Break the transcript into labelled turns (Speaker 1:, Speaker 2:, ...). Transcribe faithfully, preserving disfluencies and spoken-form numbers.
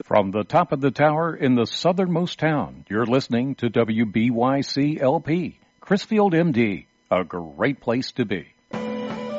Speaker 1: From the top of the tower in the southernmost town, you're listening to W B Y C L P, Chrisfield, M D, a great place to be.